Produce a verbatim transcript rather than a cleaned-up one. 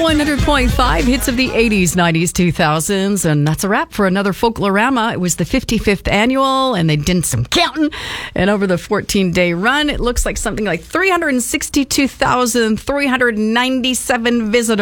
one hundred point five hits of the eighties, nineties, two thousands. And that's a wrap for another Folklorama. It was the fifty-fifth annual, and they did some counting. And over the fourteen-day run, it looks like something like three hundred sixty-two thousand three hundred ninety-seven visitors.